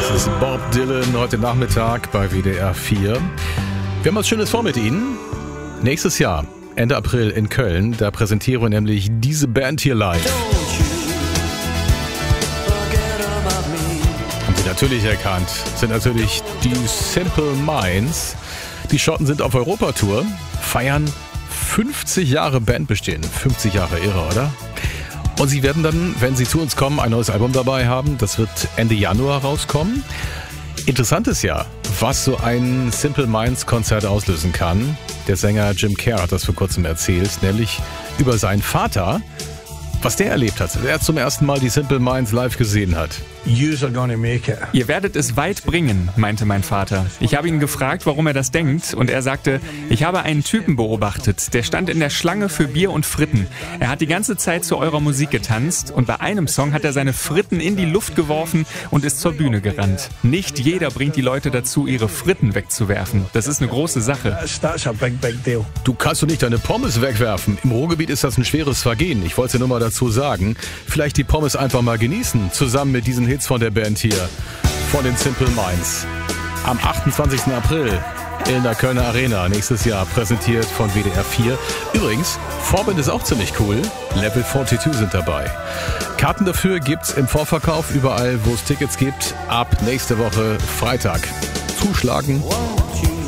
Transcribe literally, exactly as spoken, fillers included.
Das ist Bob Dylan heute Nachmittag bei W D R vier. Wir haben was Schönes vor mit Ihnen. Nächstes Jahr, Ende April in Köln, da präsentieren wir nämlich diese Band hier live. Haben Sie natürlich erkannt, sind natürlich die Simple Minds. Die Schotten sind auf Europatour, feiern fünfzig Jahre Bandbestehen. fünfzig Jahre, irre, oder? Und sie werden dann, wenn sie zu uns kommen, ein neues Album dabei haben. Das wird Ende Januar rauskommen. Interessant ist ja, was so ein Simple Minds Konzert auslösen kann. Der Sänger Jim Kerr hat das vor kurzem erzählt, nämlich über seinen Vater, was der erlebt hat, als er zum ersten Mal die Simple Minds live gesehen hat. Ihr werdet es weit bringen, meinte mein Vater. Ich habe ihn gefragt, warum er das denkt, und er sagte, ich habe einen Typen beobachtet, der stand in der Schlange für Bier und Fritten. Er hat die ganze Zeit zu eurer Musik getanzt und bei einem Song hat er seine Fritten in die Luft geworfen und ist zur Bühne gerannt. Nicht jeder bringt die Leute dazu, ihre Fritten wegzuwerfen. Das ist eine große Sache. Du kannst doch nicht deine Pommes wegwerfen. Im Ruhrgebiet ist das ein schweres Vergehen. Ich wollte es dir nur mal dazu sagen. Vielleicht die Pommes einfach mal genießen, zusammen mit diesen Hits von der Band hier, von den Simple Minds. Am achtundzwanzigsten April in der Kölner Arena, nächstes Jahr, präsentiert von W D R vier. Übrigens, Vorband ist auch ziemlich cool. Level zweiundvierzig sind dabei. Karten dafür gibt's im Vorverkauf überall, wo es Tickets gibt, ab nächste Woche Freitag. Zuschlagen.